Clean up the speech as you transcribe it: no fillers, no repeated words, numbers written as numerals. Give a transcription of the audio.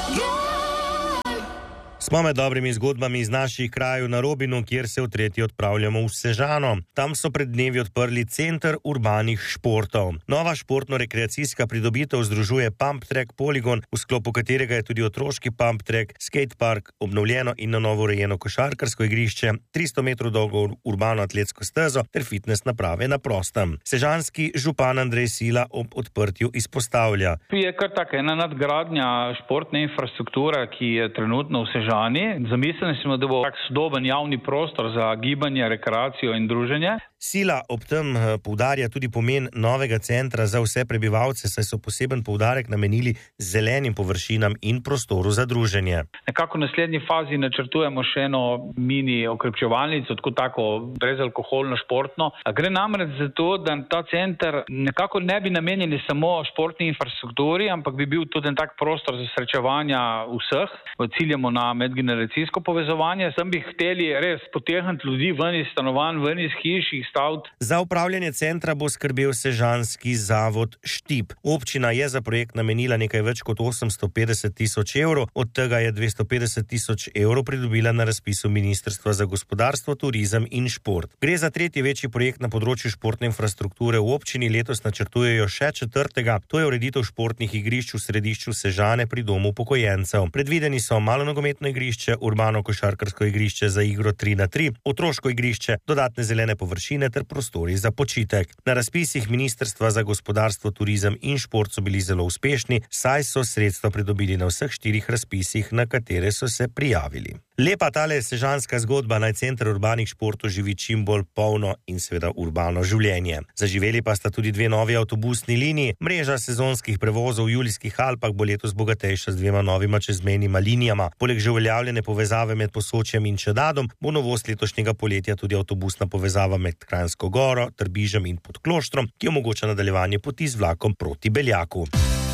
Smo med dobrimi zgodbami iz naših krajev na Robinu, kjer se v tretji odpravljamo v Sežano. Tam so pred dnevi odprli center urbanih športov. Nova športno-rekreacijska pridobitev združuje Pump Track Poligon, v sklopu katerega je tudi otroški Pump Track, skate park, obnovljeno in na novo urejeno košarkarsko igrišče, 300 metrov dolgo urbano atletsko stezo ter fitness naprave na prostem. Sežanski župan Andrej Sila ob odprtju izpostavlja. Je kar taka ena nadgradnja športne infrastrukture, ki je trenutno v Sežani. Zamislili smo, da bo tak sodoben javni prostor za gibanje, rekreacijo in druženje. Sila ob tem poudarja tudi pomen novega centra za vse prebivalce, saj so poseben poudarek namenili zelenim površinam in prostoru za druženje. Nekako v naslednji fazi načrtujemo še eno mini okrepčevalnico, tako brezalkoholno športno. Gre namreč za to, da ta center nekako ne bi namenjeni samo športni infrastrukturi, ampak bi bil tudi en tak prostor za srečevanja vseh. Ciljamo na medgeneracijsko povezovanje. Sem bi hteli res potegniti ljudi ven iz stanovanj, ven iz hiš, jih staviti. Za upravljanje centra bo skrbel sežanski zavod Štip. Občina je za projekt namenila nekaj več kot 850 tisoč evrov, od tega je 250 tisoč evrov pridobila na razpisu Ministrstva za gospodarstvo, turizem in šport. Gre za tretji večji projekt na področju športne infrastrukture v občini, letos načrtujejo še četrtega, to je ureditev športnih igrišč v središču Sežane pri domu upokojencev. Predvideni so malo nogometno igrišče, urbano košarkarsko igrišče za igro 3x3, otroško igrišče, dodatne zelene površine ter prostori za počitek. Na razpisih Ministrstva za gospodarstvo, turizem in šport so bili zelo uspešni, saj so sredstva pridobili na vseh 4 razpisih, na katere so se prijavili. Lepa tale sežanska zgodba, naj center urbanih športov živi čim bolj polno in seveda urbano življenje. Zaživeli pa sta tudi 2 novi avtobusni liniji. Mreža sezonskih prevozov v Julijskih Alpah bo letos bogatejša z 2 novima čezmejnima linijama. Poleg že uveljavljene povezave med Posočjem in Čedadom bo novost letošnjega poletja tudi avtobusna povezava med Kranjsko Goro, Trbižem in Podkloštrom, ki omogoča nadaljevanje poti z vlakom proti Beljaku.